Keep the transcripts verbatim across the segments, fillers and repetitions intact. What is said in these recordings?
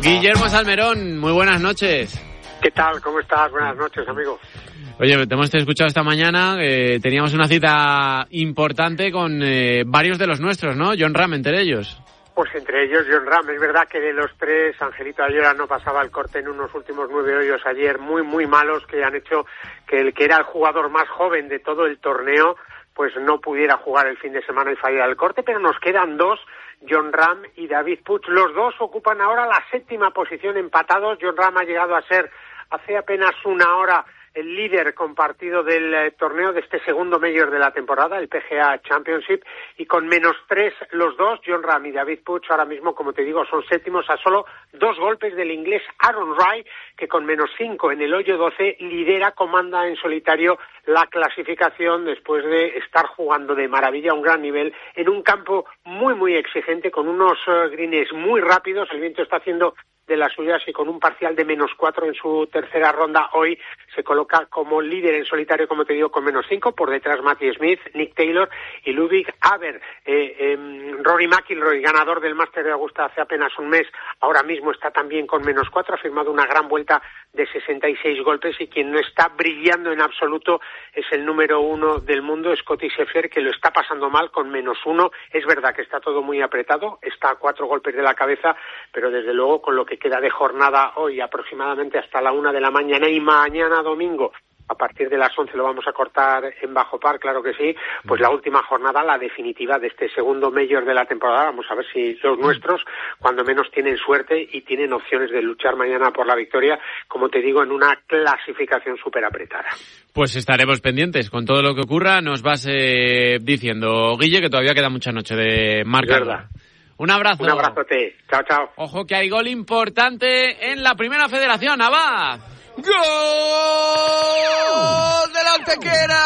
Guillermo Salmerón, muy buenas noches. ¿Qué tal? ¿Cómo estás? Buenas noches, amigo. Oye, te hemos escuchado esta mañana, eh, teníamos una cita importante con eh, varios de los nuestros, ¿no? John Ram entre ellos. Pues entre ellos John Ram. Es verdad que de los tres, Angelito Ayora no pasaba el corte en unos últimos nueve hoyos ayer muy, muy malos, que han hecho que el que era el jugador más joven de todo el torneo pues no pudiera jugar el fin de semana y fallar el corte, pero nos quedan dos, John Ram y David Puig. Los dos ocupan ahora la séptima posición empatados. John Ram ha llegado a ser hace apenas una hora el líder compartido del eh, torneo de este segundo Major de la temporada, el P G A Championship, y con menos tres los dos, John Ram y David Puig, ahora mismo, como te digo, son séptimos a solo dos golpes del inglés Aaron Rai, que con menos cinco en el hoyo doce lidera, comanda en solitario la clasificación después de estar jugando de maravilla a un gran nivel en un campo muy, muy exigente, con unos uh, greens muy rápidos. El viento está haciendo de las suyas y con un parcial de menos cuatro en su tercera ronda hoy se coloca como líder en solitario, como te digo, con menos cinco, por detrás Matthew Smith, Nick Taylor y Ludwig Haber. Eh, eh, Rory McIlroy, ganador del Máster de Augusta hace apenas un mes, ahora mismo está también con menos cuatro, ha firmado una gran vuelta de sesenta y seis golpes, y quien no está brillando en absoluto es el número uno del mundo, Scottie Scheffler, que lo está pasando mal con menos uno. Es verdad que está todo muy apretado, está a cuatro golpes de la cabeza, pero desde luego con lo que queda de jornada hoy, aproximadamente hasta la una de la mañana, y mañana domingo a partir de las once lo vamos a cortar en bajo par, claro que sí, pues la última jornada, la definitiva de este segundo Major de la temporada. Vamos a ver si los nuestros, cuando menos, tienen suerte y tienen opciones de luchar mañana por la victoria, como te digo, en una clasificación súper apretada. Pues estaremos pendientes con todo lo que ocurra. Nos vas eh, diciendo, Guille, que todavía queda mucha noche de marca. Verdad. Un abrazo. Un abrazote. Chao, chao. Ojo que hay gol importante en la primera federación. ¡Abad! ¡Gol del Antequera!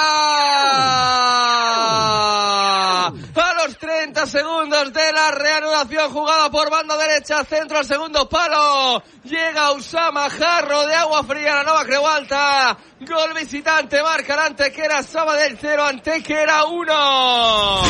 A los treinta segundos de la reanudación, jugada por banda derecha, centro al segundo palo. Llega Usama Jarro de Agua Fría, la Nova Creu Alta. Gol visitante, marca el Antequera. Sabadell cero, Antequera uno.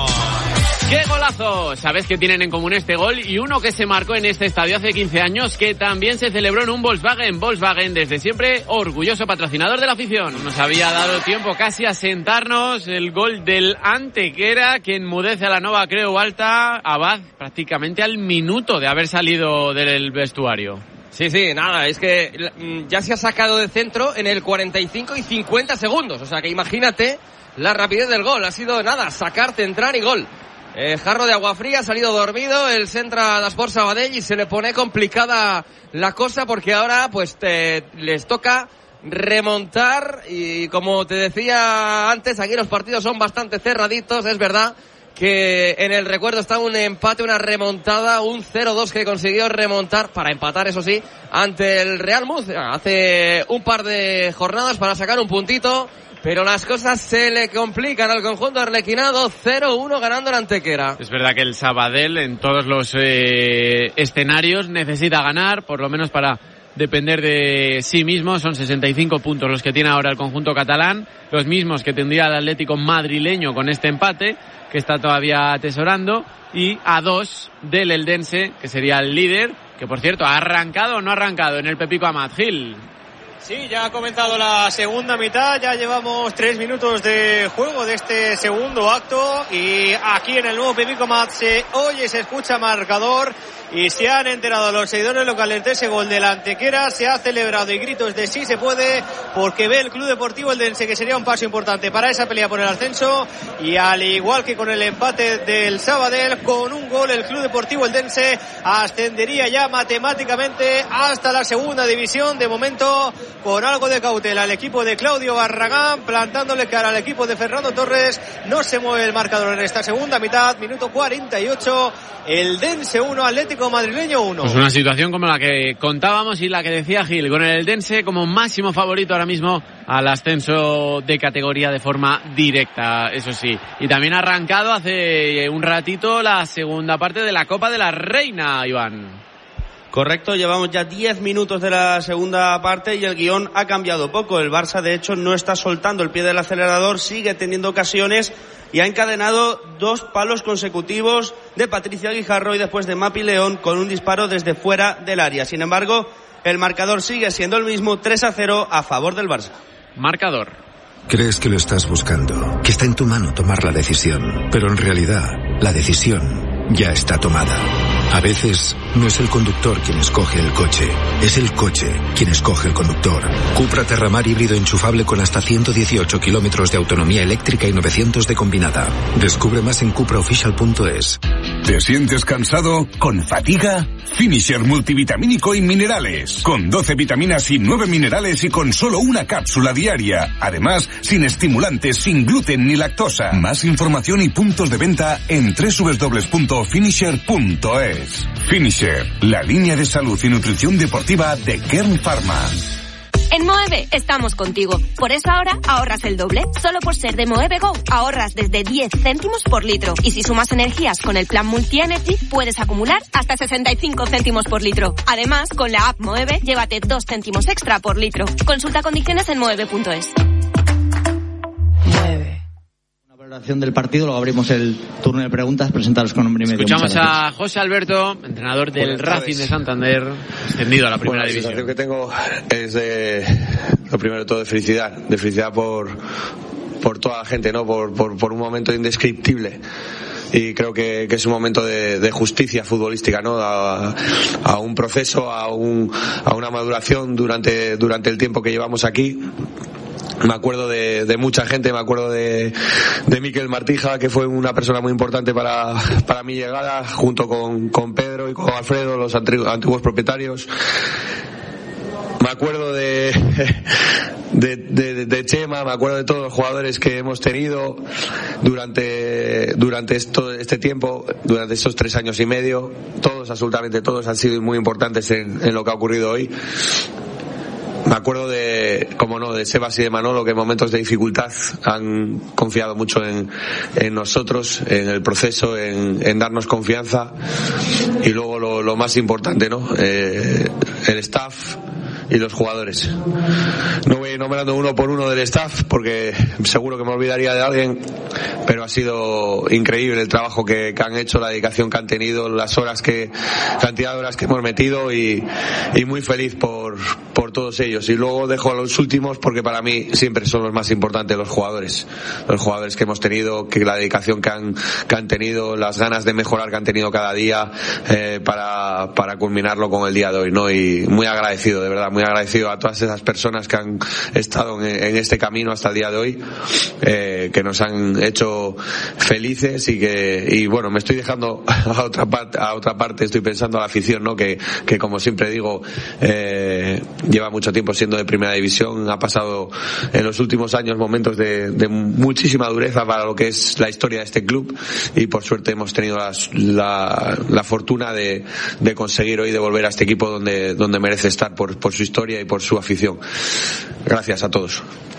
¡Qué golazo! Sabes que tienen en común este gol y uno que se marcó en este estadio hace quince años, que también se celebró en un Volkswagen. Volkswagen, desde siempre, orgulloso patrocinador de la afición. Nos había dado tiempo casi a sentarnos el gol del Antequera, que enmudece a la Nova Creu Alta. Abad, prácticamente al minuto de haber salido del vestuario. Sí, sí, nada, es que ya se ha sacado de centro en el cuarenta y cinco y cincuenta segundos. O sea que imagínate la rapidez del gol. Ha sido nada, sacar, centrar y gol. Eh, Jarro de Agua Fría ha salido dormido, el centra de Sport Sabadell, y se le pone complicada la cosa porque ahora pues te, les toca remontar, y como te decía antes, aquí los partidos son bastante cerraditos. Es verdad que en el recuerdo está un empate, una remontada, un cero dos que consiguió remontar, para empatar eso sí, ante el Real Murcia hace un par de jornadas para sacar un puntito. Pero las cosas se le complican al conjunto arlequinado, cero uno ganando el Antequera. Es verdad que el Sabadell en todos los eh, escenarios necesita ganar, por lo menos para depender de sí mismo. Son sesenta y cinco puntos los que tiene ahora el conjunto catalán, los mismos que tendría el Atlético madrileño con este empate, que está todavía atesorando, y a dos del Eldense, que sería el líder, que por cierto ha arrancado o no ha arrancado en el Pepico Amat. Gil. Sí, ya ha comenzado la segunda mitad, ya llevamos tres minutos de juego de este segundo acto, y aquí en el nuevo Pepico Amat se oye, se escucha marcador, y se han enterado los seguidores locales de ese gol del Antequera. Se ha celebrado y gritos de sí se puede, porque ve el Club Deportivo Eldense que sería un paso importante para esa pelea por el ascenso, y al igual que con el empate del Sabadell, con un gol el Club Deportivo Eldense ascendería ya matemáticamente hasta la segunda división. De momento, con algo de cautela, el equipo de Claudio Barragán plantándole cara al equipo de Fernando Torres. No se mueve el marcador en esta segunda mitad, minuto cuarenta y ocho, Eldense uno, Atlético Madrileño uno. Pues una situación como la que contábamos y la que decía Gil, con el Eldense como máximo favorito ahora mismo al ascenso de categoría de forma directa, eso sí. Y también ha arrancado hace un ratito la segunda parte de la Copa de la Reina, Iván. Correcto, llevamos ya diez minutos de la segunda parte y el guión ha cambiado poco. El Barça, de hecho, no está soltando el pie del acelerador, sigue teniendo ocasiones y ha encadenado dos palos consecutivos de Patricia Guijarro y después de Mapi León con un disparo desde fuera del área. Sin embargo, el marcador sigue siendo el mismo, tres a cero a favor del Barça. Marcador. Crees que lo estás buscando, que está en tu mano tomar la decisión, pero en realidad la decisión ya está tomada. A veces no es el conductor quien escoge el coche, es el coche quien escoge el conductor. Cupra Terramar híbrido enchufable con hasta ciento dieciocho kilómetros de autonomía eléctrica y novecientos de combinada. Descubre más en cupra official punto es. ¿Te sientes cansado? ¿Con fatiga? Finisher multivitamínico y minerales. Con doce vitaminas y nueve minerales y con solo una cápsula diaria. Además, sin estimulantes, sin gluten ni lactosa. Más información y puntos de venta en doble u doble u doble u punto finisher punto es. Finisher, la línea de salud y nutrición deportiva de Kern Pharma. En Moeve estamos contigo. Por eso ahora ahorras el doble. Solo por ser de Moeve Go ahorras desde diez céntimos por litro. Y si sumas energías con el plan Multi Energy, puedes acumular hasta sesenta y cinco céntimos por litro. Además, con la app Moeve, llévate dos céntimos extra por litro. Consulta condiciones en moeve punto es. Moeve. Una valoración del partido, luego abrimos el turno de preguntas. Presentaros con nombre y medio. Escuchamos a José Alberto, entrenador del Buenas Racing tardes. de Santander, extendido a la primera bueno, división. La sensación que tengo es de, lo primero de todo, de felicidad, de felicidad por, por toda la gente, ¿no? Por, por, por un momento indescriptible. Y creo que, que es un momento de, de justicia futbolística, ¿no? A, a un proceso, a, un, a una maduración durante, durante el tiempo que llevamos aquí. Me acuerdo de, de mucha gente, me acuerdo de, de Miquel Martija, que fue una persona muy importante para, para mi llegada, junto con, con Pedro y con Alfredo, los antiguos propietarios. Me acuerdo de, de, de, de Chema, me acuerdo de todos los jugadores que hemos tenido durante, durante esto, este tiempo, durante estos tres años y medio. Todos, absolutamente todos, han sido muy importantes en, en lo que ha ocurrido hoy. Me acuerdo de, como no, de Sebas y de Manolo, que en momentos de dificultad han confiado mucho en, en nosotros, en el proceso, en, en darnos confianza. Y luego lo, lo más importante, ¿no? Eh, el staff y los jugadores. No voy a ir nombrando uno por uno del staff porque seguro que me olvidaría de alguien, pero ha sido increíble el trabajo que, que han hecho, la dedicación que han tenido, las horas que, cantidad de horas que hemos metido y, y muy feliz por, por todos ellos. Y luego dejo a los últimos porque para mí siempre son los más importantes, los jugadores. Los jugadores que hemos tenido, que la dedicación que han, que han tenido, las ganas de mejorar que han tenido cada día eh, para, para culminarlo con el día de hoy, ¿no? Y muy agradecido, de verdad, muy agradecido a todas esas personas que han estado en, en este camino hasta el día de hoy, eh, que nos han hecho felices y que, y bueno, me estoy dejando a otra parte, a otra parte, estoy pensando a la afición, ¿no? Que, que como siempre digo, eh, lleva mucho tiempo siendo de primera división, ha pasado en los últimos años momentos de, de muchísima dureza para lo que es la historia de este club y por suerte hemos tenido la, la, la fortuna de, de conseguir hoy devolver a este equipo donde, donde merece estar por, por su historia y por su afición. Gracias a todos.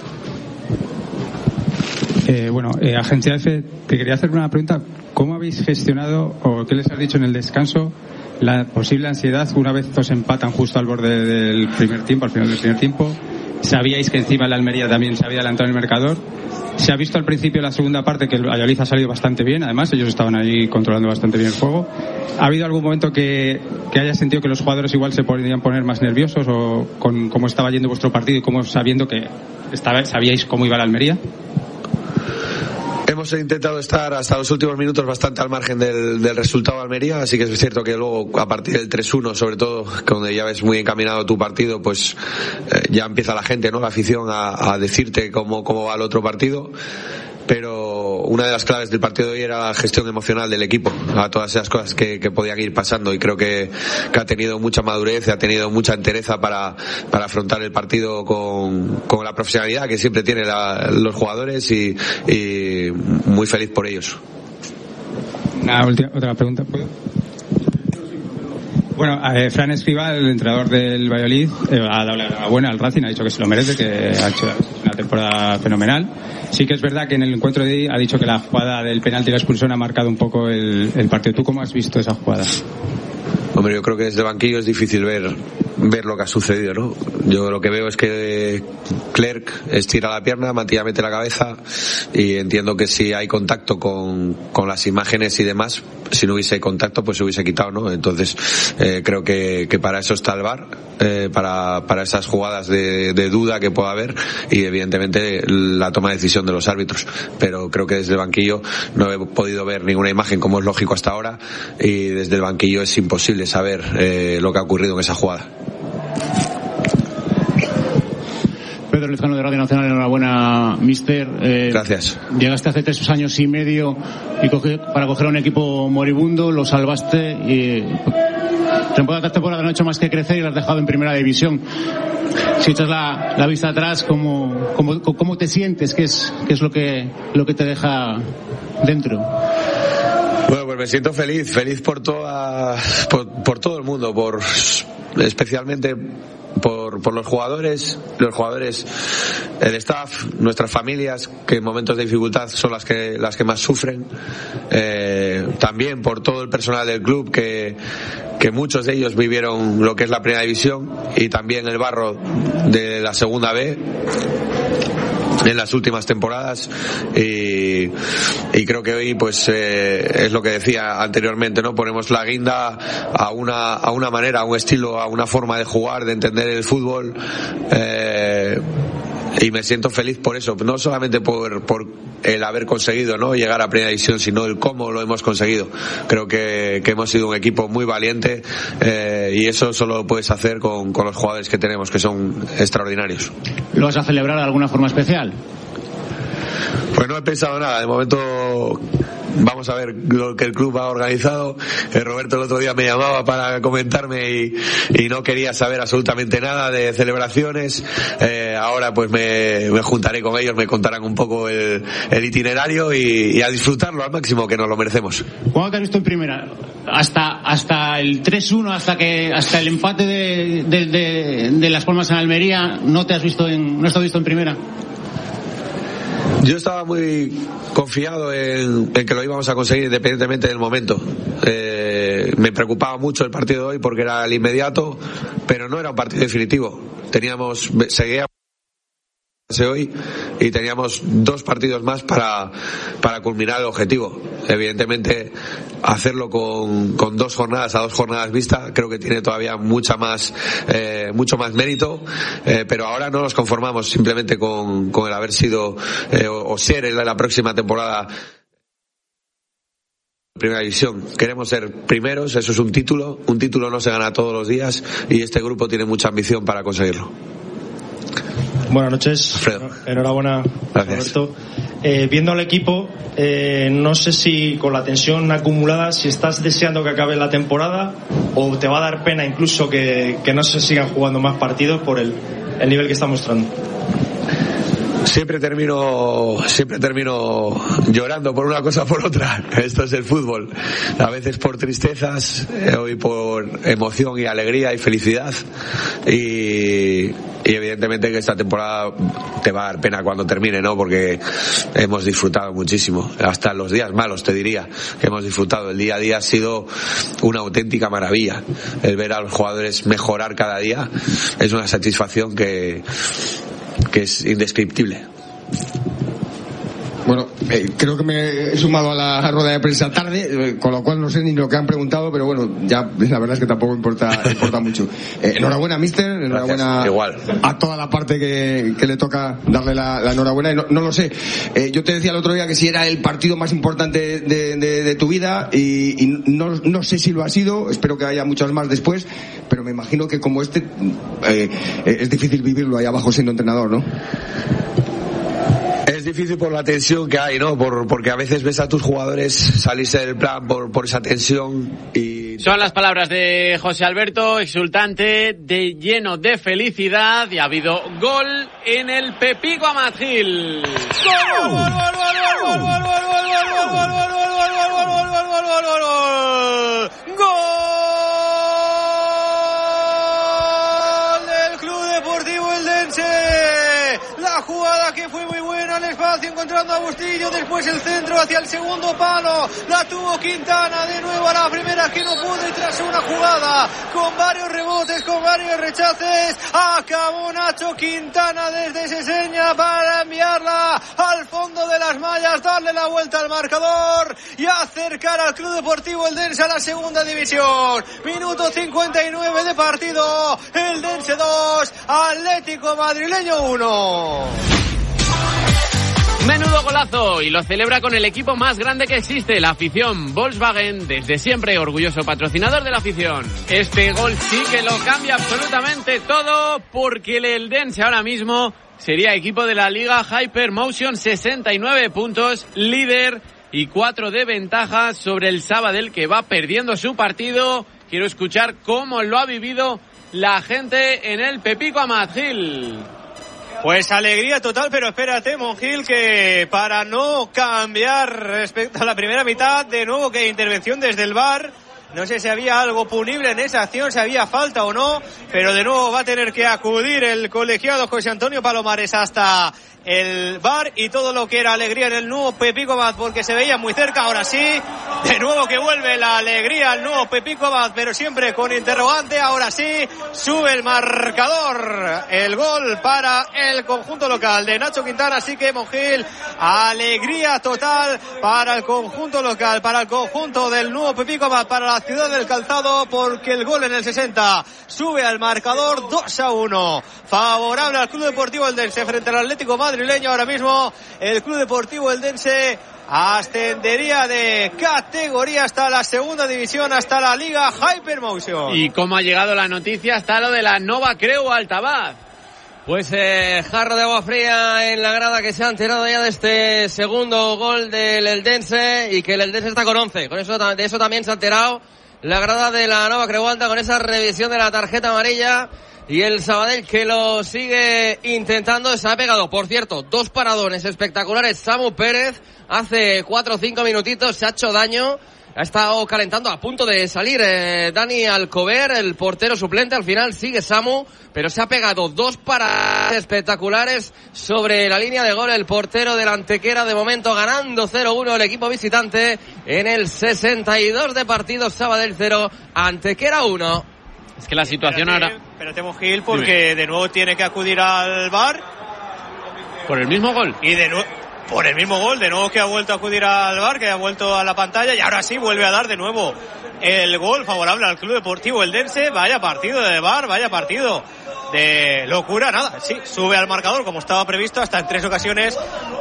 Eh, bueno, eh, Agencia F, te quería hacer una pregunta. ¿Cómo habéis gestionado o qué les has dicho en el descanso la posible ansiedad una vez os empatan justo al borde del primer tiempo, al final del primer tiempo? Sabíais que encima el Almería también se había adelantado en el marcador. Se ha visto al principio de la segunda parte que el Valladolid ha salido bastante bien, además ellos estaban ahí controlando bastante bien el juego. ¿Ha habido algún momento que, que hayas sentido que los jugadores igual se podían poner más nerviosos o con cómo estaba yendo vuestro partido y cómo sabiendo que estaba, sabíais cómo iba el Almería? Hemos intentado estar hasta los últimos minutos bastante al margen del, del resultado de Almería, así que es cierto que luego a partir del tres uno, sobre todo, donde ya ves muy encaminado tu partido, pues eh, ya empieza la gente, ¿no? La afición a, a decirte cómo, cómo va el otro partido. Pero una de las claves del partido de hoy era la gestión emocional del equipo a todas esas cosas que, que podían ir pasando y creo que, que ha tenido mucha madurez, ha tenido mucha entereza para, para afrontar el partido con, con la profesionalidad que siempre tienen la, los jugadores y, y muy feliz por ellos. Una última, otra pregunta, ¿puedo? Bueno, eh, Fran Escribá, el entrenador del Valladolid, eh, ha dado la enhorabuena al Racing, ha dicho que se lo merece, que ha hecho una temporada fenomenal. Sí que es verdad que en el encuentro de hoy ha dicho que la jugada del penalti y la expulsión ha marcado un poco el, el partido. ¿Tú cómo has visto esa jugada? Hombre, yo creo que desde el banquillo es difícil ver ver lo que ha sucedido, ¿no? Yo lo que veo es que Clerc estira la pierna, Matías mete la cabeza, y entiendo que si hay contacto con, con las imágenes y demás, si no hubiese contacto pues se hubiese quitado, ¿no? Entonces eh, creo que, que para eso está el V A R, eh, para, para esas jugadas de, de duda que pueda haber, y evidentemente la toma de decisión de los árbitros, pero creo que desde el banquillo no he podido ver ninguna imagen, como es lógico hasta ahora, y desde el banquillo es imposible saber eh, lo que ha ocurrido en esa jugada. Pedro Lezcano de Radio Nacional, enhorabuena, mister. Eh, Gracias. Llegaste hace tres años y medio y coge, para coger a un equipo moribundo, lo salvaste y temporada tras temporada no ha hecho más que crecer y lo has dejado en primera división. Si echas la, la vista atrás, ¿cómo, cómo, cómo te sientes? ¿Qué es, qué es lo que, lo que te deja dentro? Bueno, pues me siento feliz, feliz por toda, por, por todo el mundo, por especialmente por, por los jugadores, los jugadores, el staff, nuestras familias, que en momentos de dificultad son las que las que más sufren, eh, también por todo el personal del club, que que muchos de ellos vivieron lo que es la primera división, y también el barro de la segunda B en las últimas temporadas, y, y creo que hoy pues eh, es lo que decía anteriormente, ¿no? Ponemos la guinda a una a una manera, a un estilo, a una forma de jugar, de entender el fútbol, eh, y me siento feliz por eso, no solamente por, por el haber conseguido, ¿no?, llegar a primera división, sino el cómo lo hemos conseguido. Creo que, que hemos sido un equipo muy valiente, eh, y eso solo lo puedes hacer con, con los jugadores que tenemos, que son extraordinarios. ¿Lo vas a celebrar de alguna forma especial? Pues no he pensado nada, de momento vamos a ver lo que el club ha organizado. eh, Roberto el otro día me llamaba para comentarme y, y no quería saber absolutamente nada de celebraciones. eh, ahora pues me, me juntaré con ellos, me contarán un poco el, el itinerario y, y a disfrutarlo al máximo, que nos lo merecemos. ¿Cuándo te has visto en primera? Hasta hasta el tres uno, hasta que hasta el empate de, de, de, de Las Palmas en Almería, no te has visto en, no has visto en primera. Yo estaba muy confiado en, en que lo íbamos a conseguir independientemente del momento. Eh, me preocupaba mucho el partido de hoy porque era el inmediato, pero no era un partido definitivo. Teníamos, seguía hoy y teníamos dos partidos más para, para culminar el objetivo. Evidentemente, hacerlo con, con dos jornadas a dos jornadas vista, creo que tiene todavía mucha más, eh, mucho más mérito, eh, pero ahora no nos conformamos simplemente con, con el haber sido eh, o, o ser en la, la próxima temporada primera división. Queremos ser primeros, eso es un título, un título no se gana todos los días, y este grupo tiene mucha ambición para conseguirlo. Buenas noches. Alfredo. Enhorabuena, Roberto. Eh, viendo al equipo, eh, no sé si con la tensión acumulada, si estás deseando que acabe la temporada o te va a dar pena incluso que, que no se sigan jugando más partidos por el, el nivel que está mostrando. Siempre termino, siempre termino llorando por una cosa o por otra. Esto es el fútbol. A veces por tristezas, eh, hoy por emoción y alegría y felicidad. Y, y evidentemente que esta temporada te va a dar pena cuando termine, ¿no? Porque hemos disfrutado muchísimo. Hasta los días malos, te diría, que hemos disfrutado. El día a día ha sido una auténtica maravilla. El ver a los jugadores mejorar cada día es una satisfacción que que es indescriptible. Bueno, eh, creo que me he sumado a la rueda de prensa tarde, eh, con lo cual no sé ni lo que han preguntado, pero bueno, ya la verdad es que tampoco importa importa mucho. Eh, enhorabuena, mister, enhorabuena. Igual. A toda la parte que, que le toca darle la, la enhorabuena. Y no, no lo sé, eh, yo te decía el otro día que si era el partido más importante de, de, de tu vida, y, y no, no sé si lo ha sido, espero que haya muchos más después, pero me imagino que como este eh, es difícil vivirlo ahí abajo siendo entrenador, ¿no? Es difícil por la tensión que hay, ¿no? Por, porque a veces ves a tus jugadores salirse del plan por, por esa tensión y... Son las palabras de José Alberto, exultante, de lleno de felicidad, y ha habido gol en el Pepico Amat Gil. ¡Gol! ¡Gol! la jugada que fue muy buena, el espacio encontrando a Bustillo, después el centro hacia el segundo palo, la tuvo Quintana de nuevo a la primera que no pudo y tras una jugada con varios rebotes, con varios rechaces, acabó Nacho Quintana desde Seseña para enviarla al fondo de las mallas, darle la vuelta al marcador y acercar al Club Deportivo Eldense a la segunda división. Minuto cincuenta y nueve de partido, Eldense dos, Atlético Madrileño uno. Menudo golazo, y lo celebra con el equipo más grande que existe, la afición. Volkswagen, desde siempre orgulloso patrocinador de la afición. Este gol sí que lo cambia absolutamente todo, porque el Eldense ahora mismo sería equipo de la Liga Hypermotion, sesenta y nueve puntos, líder y cuatro de ventaja sobre el Sabadell, que va perdiendo su partido. Quiero escuchar cómo lo ha vivido la gente en el Pepico Amat. Gil. Pues alegría total, pero espérate, Monjil, que para no cambiar respecto a la primera mitad, de nuevo que intervención desde el V A R. No sé si había algo punible en esa acción, si había falta o no, pero de nuevo va a tener que acudir el colegiado José Antonio Palomares hasta el V A R, y todo lo que era alegría en el nuevo Pepico Amat, porque se veía muy cerca. Ahora sí, de nuevo que vuelve la alegría al nuevo Pepico Amat, pero siempre con interrogante. Ahora sí, sube el marcador, el gol para el conjunto local de Nacho Quintana. Así que, Monjil, alegría total para el conjunto local, para el conjunto del nuevo Pepico Amat, para la ciudad del Calzado, porque el gol en el sesenta sube al marcador dos a uno, favorable al Club Deportivo Eldense frente al Atlético Madrileño. Ahora mismo el Club Deportivo Eldense ascendería de categoría hasta la segunda división, hasta la Liga Hypermotion. ¿Y cómo ha llegado la noticia hasta lo de la Nova Creu Altabaz? Pues eh, jarro de agua fría en la grada, que se ha enterado ya de este segundo gol del Eldense, y que el Eldense está con once. Con eso, de eso también se ha enterado la grada de la Nova Creu Alta, con esa revisión de la tarjeta amarilla. Y el Sabadell, que lo sigue intentando, se ha pegado, por cierto, dos paradones espectaculares. Samu Pérez, hace cuatro o cinco minutitos, se ha hecho daño. Ha estado calentando, a punto de salir eh, Dani Alcover, el portero suplente. Al final sigue Samu, pero se ha pegado dos paradas espectaculares sobre la línea de gol el portero del Antequera. De momento ganando cero uno el equipo visitante en el sesenta y dos de partido. Sabadell cero, Antequera uno. Es que la situación espérate, ahora... Espérate, Monjil, porque Dime. de nuevo tiene que acudir al V A R. ¿Por el mismo gol? Y de nuevo... Por el mismo gol, de nuevo que ha vuelto a acudir al V A R, que ha vuelto a la pantalla, y ahora sí vuelve a dar de nuevo el gol favorable al Club Deportivo Eldense. Vaya partido de V A R, vaya partido de locura. Nada, sí, sube al marcador como estaba previsto, hasta en tres ocasiones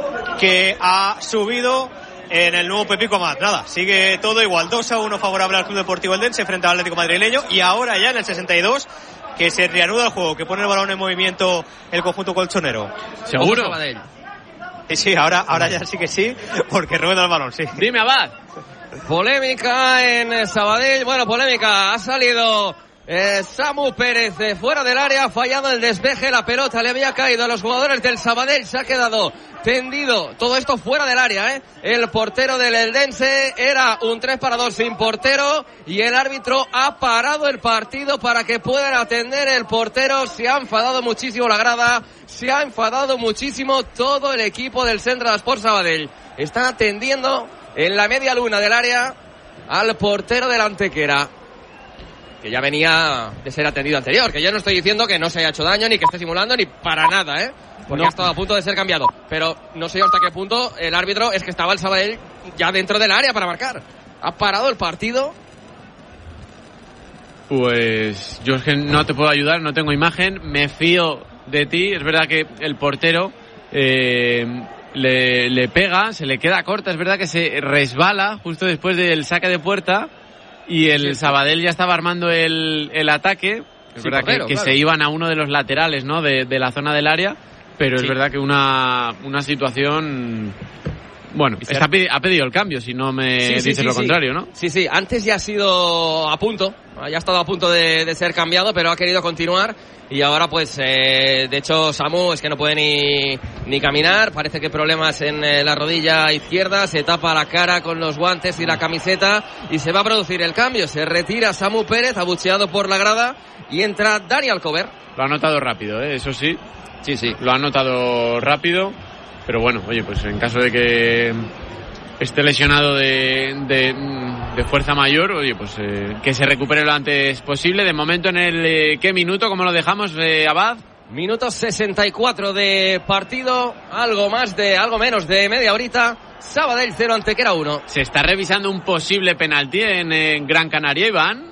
que ha subido en el nuevo Pepico Amat. Nada, sigue todo igual, dos a uno favorable al Club Deportivo Eldense frente al Atlético Madrileño. Y ahora ya en el sesenta y dos, que se reanuda el juego, que pone el balón en movimiento el conjunto colchonero. ¿Seguro? Sí, sí, ahora, ahora ya sí que sí, porque rueda el balón, sí. Dime, Abad. Polémica en Sabadell. Bueno, polémica. Ha salido eh, Samu Pérez eh, fuera del área, fallado el despeje. La pelota le había caído a los jugadores del Sabadell. Se ha quedado tendido. Todo esto fuera del área, ¿eh? El portero del Eldense, era un tres para dos sin portero, y el árbitro ha parado el partido para que puedan atender el portero. Se ha enfadado muchísimo la grada. Se ha enfadado muchísimo todo el equipo del Central Sport Sabadell. Están atendiendo en la media luna del área al portero del Antequera, que ya venía de ser atendido anterior. Que yo no estoy diciendo que no se haya hecho daño, ni que esté simulando, ni para nada, ¿eh? Porque no. Ha estado a punto de ser cambiado. Pero no sé hasta qué punto el árbitro, es que estaba el Sabadell ya dentro del área para marcar. Ha parado el partido. Pues yo es que no te puedo ayudar, no tengo imagen, me fío de ti. Es verdad que el portero eh, le, le pega, se le queda corta, es verdad que se resbala justo después del saque de puerta, y el sí. Sabadell ya estaba armando el, el ataque. Es sí, verdad portero, que, que claro. se iban a uno de los laterales, ¿no?, de, de la zona del área, pero sí. es verdad que una, una situación Bueno, está, ha pedido el cambio, si no me sí, sí, dices sí, lo sí. contrario, ¿no? Sí, sí, antes ya ha sido a punto, ya ha estado a punto de, de ser cambiado, pero ha querido continuar y ahora pues, eh, de hecho, Samu es que no puede ni, ni caminar, parece que problemas en eh, la rodilla izquierda, se tapa la cara con los guantes y la camiseta y se va a producir el cambio, se retira Samu Pérez, abucheado por la grada y entra Dani Alcover. Lo ha notado rápido, ¿eh? Eso sí, sí, sí, lo ha notado rápido. Pero bueno, oye, pues en caso de que esté lesionado de, de, de fuerza mayor, oye, pues eh, que se recupere lo antes posible. De momento, ¿en el eh, qué minuto? ¿Cómo lo dejamos, eh, Abad? Minuto sesenta y cuatro de partido, algo más de, algo menos de media horita. Sabadell cero, Antequera uno. Se está revisando un posible penalti en, en Gran Canaria, Iván.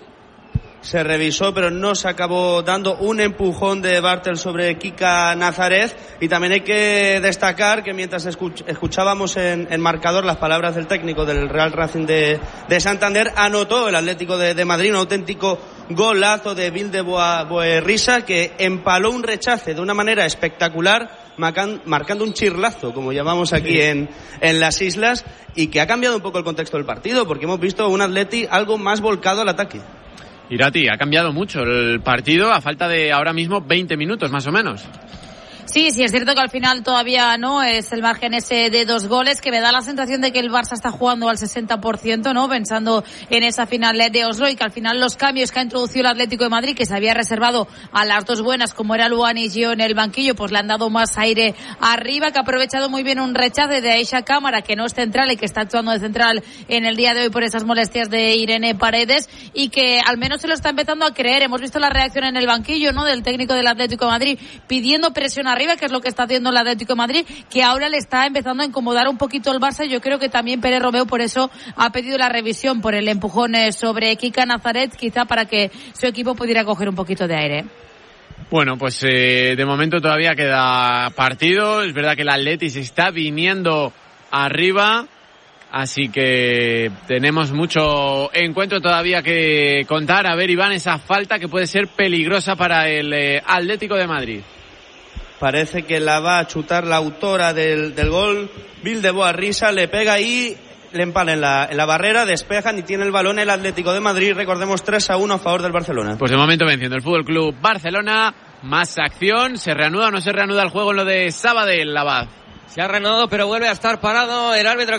Se revisó, pero no se acabó dando un empujón de Bartel sobre Kika Nazaret. Y también hay que destacar que mientras escuch- escuchábamos en, en marcador las palabras del técnico del Real Racing de, de Santander, anotó el Atlético de, de Madrid un auténtico golazo de Vilde Boerrisa, que empaló un rechace de una manera espectacular, marcan, marcando un chirlazo, como llamamos aquí en, en las islas, y que ha cambiado un poco el contexto del partido, porque hemos visto un Atleti algo más volcado al ataque. Irati, ha cambiado mucho el partido a falta de ahora mismo veinte minutos más o menos. Sí, sí, es cierto que al final todavía no es el margen ese de dos goles, que me da la sensación de que el Barça está jugando al sesenta por ciento, ¿no? Pensando en esa final de Oslo, y que al final los cambios que ha introducido el Atlético de Madrid, que se había reservado a las dos buenas, como era Luan y Gio en el banquillo, pues le han dado más aire arriba, que ha aprovechado muy bien un rechace de Aisha Cámara, que no es central y que está actuando de central en el día de hoy por esas molestias de Irene Paredes, y que al menos se lo está empezando a creer. Hemos visto la reacción en el banquillo, ¿no?, del técnico del Atlético de Madrid pidiendo presión arriba, que es lo que está haciendo el Atlético de Madrid, que ahora le está empezando a incomodar un poquito el Barça. Yo creo que también Pérez Romeu por eso ha pedido la revisión por el empujón sobre Kika Nazaret, quizá para que su equipo pudiera coger un poquito de aire. Bueno, pues eh, de momento todavía queda partido. Es verdad que el Atleti se está viniendo arriba, así que tenemos mucho encuentro todavía que contar. A ver, Iván, esa falta que puede ser peligrosa para el eh, Atlético de Madrid. Parece que la va a chutar la autora del, del gol, Vilde Boerrisa, le pega y le empala en la, en la barrera, despejan y tiene el balón el Atlético de Madrid. Recordemos tres a uno a favor del Barcelona. Pues de momento venciendo el Fútbol Club Barcelona. Más acción, ¿se reanuda o no se reanuda el juego en lo de Sabadell, Abad? Se ha reanudado, pero vuelve a estar parado el árbitro.